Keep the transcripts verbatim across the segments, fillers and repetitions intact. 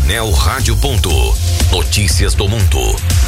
Painel Rádio. Notícias do mundo.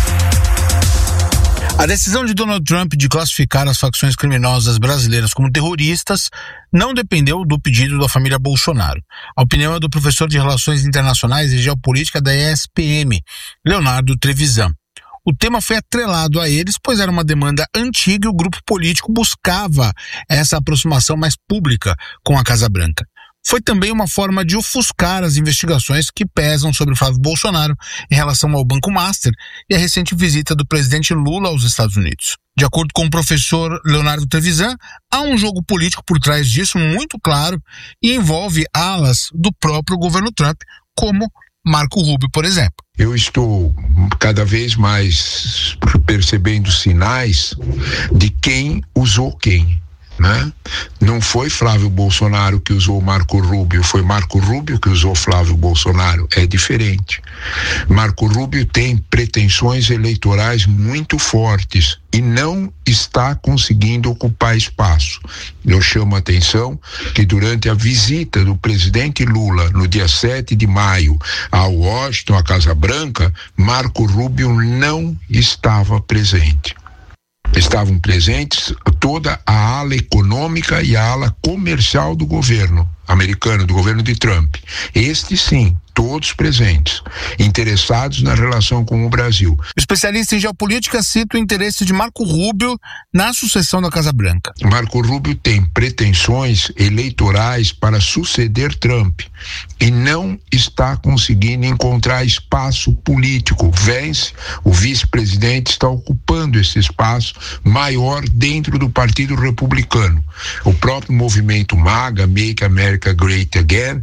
A decisão de Donald Trump de classificar as facções criminosas brasileiras como terroristas não dependeu do pedido da família Bolsonaro. A opinião é do professor de Relações Internacionais e Geopolítica da E S P M, Leonardo Trevisan. O tema foi atrelado a eles, pois era uma demanda antiga e o grupo político buscava essa aproximação mais pública com a Casa Branca. Foi também uma forma de ofuscar as investigações que pesam sobre Flávio Bolsonaro em relação ao Banco Master e a recente visita do presidente Lula aos Estados Unidos. De acordo com o professor Leonardo Trevisan, há um jogo político por trás disso muito claro e envolve alas do próprio governo Trump, como Marco Rubio, por exemplo. Eu estou cada vez mais percebendo sinais de quem usou quem. Né? Não foi Flávio Bolsonaro que usou Marco Rubio, foi Marco Rubio que usou Flávio Bolsonaro. É diferente. Marco Rubio tem pretensões eleitorais muito fortes e não está conseguindo ocupar espaço. Eu chamo a atenção que durante a visita do presidente Lula no dia sete de maio a Washington, à Casa Branca, Marco Rubio não estava presente. Estavam presentes toda a ala econômica e a ala comercial do governo americano, do governo de Trump. Estes sim, todos presentes, interessados na relação com o Brasil. O especialista em geopolítica cita o interesse de Marco Rubio na sucessão da Casa Branca. Marco Rubio tem pretensões eleitorais para suceder Trump e não está conseguindo encontrar espaço político. Vence, o vice-presidente está ocupando esse espaço maior dentro do Partido Republicano. O próprio movimento MAGA, Make America Great Again,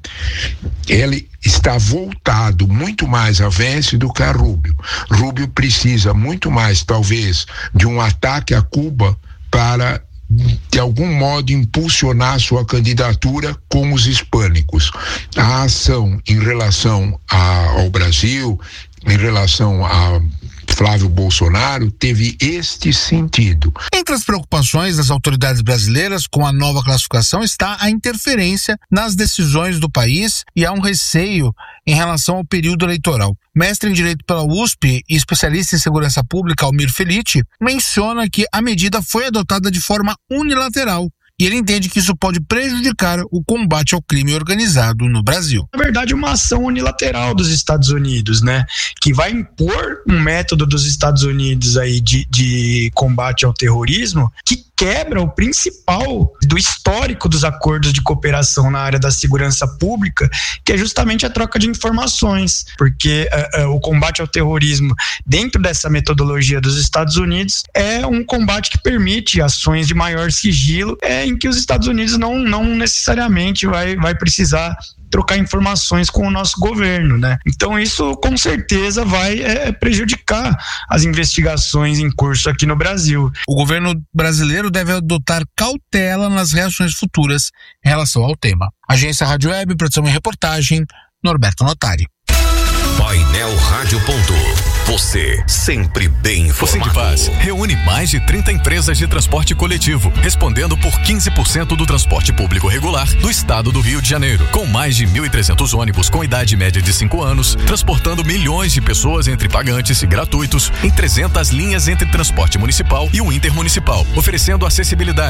ele está voltado muito mais a Vence do que a Rubio. Rubio precisa muito mais, talvez, de um ataque a Cuba para, de algum modo, impulsionar sua candidatura com os hispânicos. A ação em relação a, ao Brasil, em relação a Flávio Bolsonaro, teve este sentido. Entre as preocupações das autoridades brasileiras com a nova classificação está a interferência nas decisões do país e há um receio em relação ao período eleitoral. Mestre em Direito pela U S P e especialista em segurança pública, Almir Felitti, menciona que a medida foi adotada de forma unilateral. E ele entende que isso pode prejudicar o combate ao crime organizado no Brasil. Na verdade, uma ação unilateral dos Estados Unidos, né? Que vai impor um método dos Estados Unidos aí de, de combate ao terrorismo que quebra o principal do histórico dos acordos de cooperação na área da segurança pública, que é justamente a troca de informações, porque uh, uh, o combate ao terrorismo dentro dessa metodologia dos Estados Unidos é um combate que permite ações de maior sigilo, é, em que os Estados Unidos não, não necessariamente vai, vai precisar trocar informações com o nosso governo, né? Então isso com certeza vai é, prejudicar as investigações em curso aqui no Brasil. O governo brasileiro deve adotar cautela nas reações futuras em relação ao tema. Agência Rádio Web, produção e reportagem, Norberto Notari. Painel Rádio. Você sempre bem informado. O Sindipaz reúne mais de trinta empresas de transporte coletivo, respondendo por quinze por cento do transporte público regular do estado do Rio de Janeiro, com mais de mil e trezentos ônibus com idade média de cinco anos, transportando milhões de pessoas entre pagantes e gratuitos em trezentas linhas entre transporte municipal e o intermunicipal, oferecendo acessibilidade